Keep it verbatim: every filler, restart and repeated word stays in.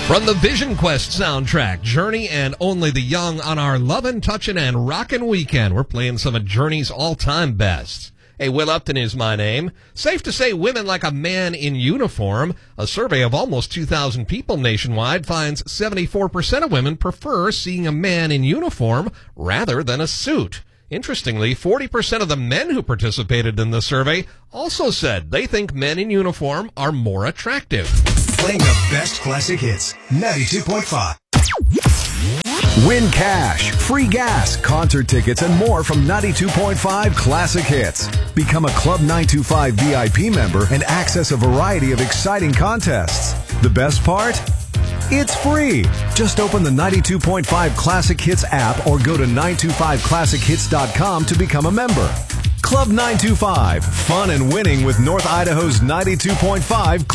From the Vision Quest soundtrack, Journey and Only the Young on our Lovin', Touchin' and Rockin' Weekend. We're playing some of Journey's all-time bests. Hey, Will Upton is my name. Safe to say women like a man in uniform. A survey of almost two thousand people nationwide finds seventy-four percent of women prefer seeing a man in uniform rather than a suit. Interestingly, forty percent of the men who participated in the survey also said they think men in uniform are more attractive. Playing the best classic hits, ninety-two point five. Win cash, free gas, concert tickets, and more from ninety-two point five Classic Hits. Become a Club nine two five V I P member and access a variety of exciting contests. The best part? It's free. Just open the ninety-two point five Classic Hits app or go to nine two five classic hits dot com to become a member. Club nine two five, fun and winning with North Idaho's ninety-two point five